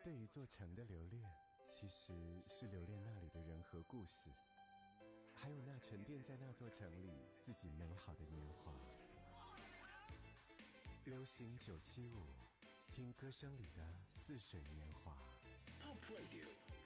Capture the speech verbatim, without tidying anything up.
对一座城的留恋，其实是留恋那里的人和故事，还有那沉淀在那座城里自己美好的年华。流行九七五，听歌声里的似水年华。 Pop Radio